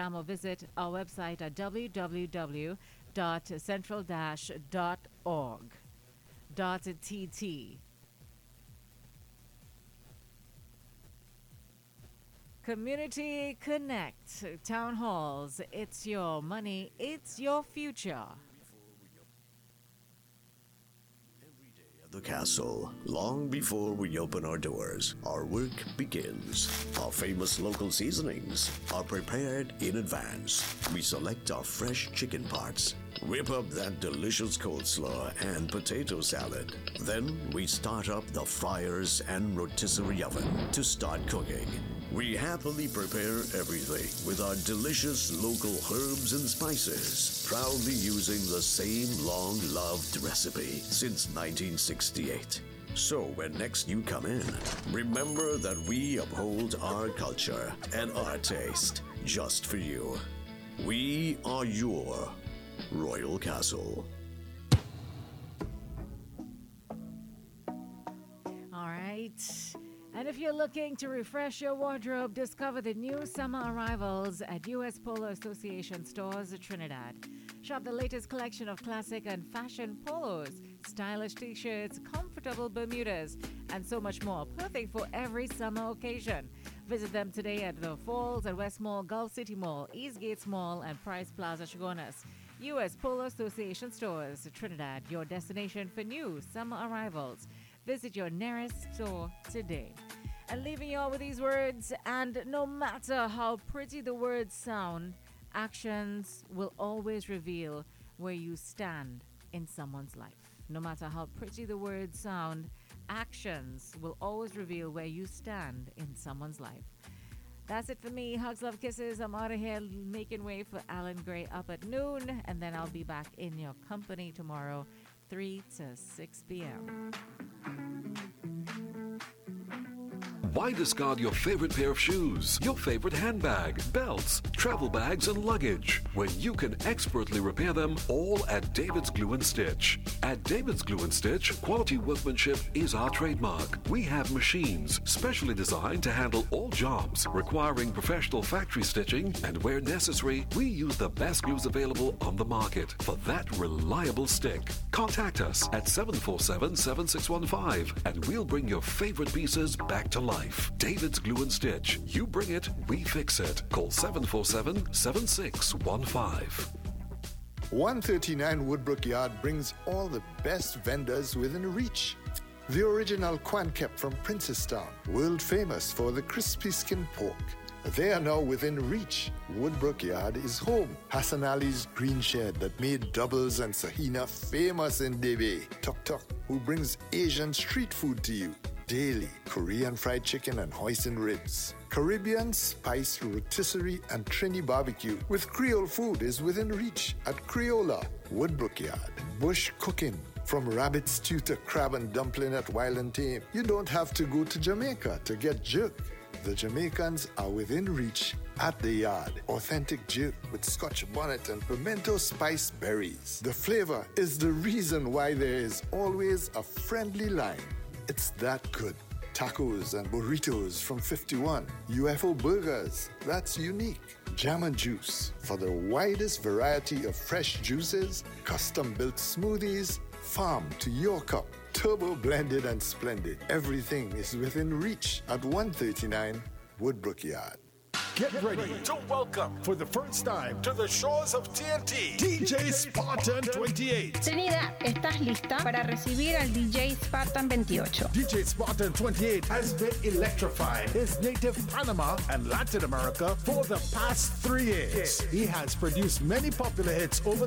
Instagram or visit our website at www.central-.org.tt. Community Connect, Town Halls, it's your money, it's your future. The castle. Long before we open our doors, our work begins. Our famous local seasonings are prepared in advance. We select our fresh chicken parts, whip up that delicious coleslaw and potato salad. Then we start up the fryers and rotisserie oven to start cooking. We happily prepare everything with our delicious local herbs and spices, proudly using the same long-loved recipe since 1968. So when next you come in, remember that we uphold our culture and our taste just for you. We are your Royal Castle. All right. And if you're looking to refresh your wardrobe, discover the new summer arrivals at U.S. Polo Association stores at Trinidad. Shop the latest collection of classic and fashion polos, stylish t-shirts, comfortable Bermudas, and so much more, perfect for every summer occasion. Visit them today at the Falls at West Mall, Gulf City Mall, Eastgates Mall, and Price Plaza, Chagonas. U.S. Polo Association stores, Trinidad, your destination for new summer arrivals. Visit your nearest store today. And leaving you all with these words, and no matter how pretty the words sound, actions will always reveal where you stand in someone's life. No matter how pretty the words sound, actions will always reveal where you stand in someone's life. That's it for me. Hugs, love, kisses. I'm out of here making way for Alan Gray up at noon, and then I'll be back in your company tomorrow, 3 to 6 p.m. Why discard your favorite pair of shoes, your favorite handbag, belts, travel bags, and luggage when you can expertly repair them all at David's Glue and Stitch? At David's Glue and Stitch, quality workmanship is our trademark. We have machines specially designed to handle all jobs requiring professional factory stitching, and where necessary, we use the best glues available on the market for that reliable stick. Contact us at 747-7615 and we'll bring your favorite pieces back to life. David's Glue and Stitch. You bring it, we fix it. Call 747-7615. 139 Woodbrook Yard brings all the best vendors within reach. The original Quan Kep from Princestown, world famous for the crispy skin pork. They are now within reach. Woodbrook Yard is home. Hassan Ali's Green Shed that made doubles and Sahina famous in Debe. Tok Tok, who brings Asian street food to you daily. Korean fried chicken and hoisin ribs. Caribbean spice rotisserie and Trini barbecue with Creole food is within reach at Creola, Woodbrook Yard. Bush cooking, from rabbit stew to crab and dumpling at Wild and Tame. You don't have to go to Jamaica to get jerk. The Jamaicans are within reach at the yard. Authentic jerk with Scotch bonnet and pimento spice berries. The flavor is the reason why there is always a friendly line. It's that good. Tacos and burritos from 51. UFO burgers, that's unique. Jam and juice for the widest variety of fresh juices, custom-built smoothies, farm to your cup. Turbo blended and splendid. Everything is within reach at 139 Woodbrook Yard. Get ready to welcome for the first time to the shores of TNT, DJ Spartan 28. Trinidad, ¿estás lista para recibir al DJ Spartan 28? DJ Spartan 28 has been electrifying his native Panama and Latin America for the past 3 years. He has produced many popular hits over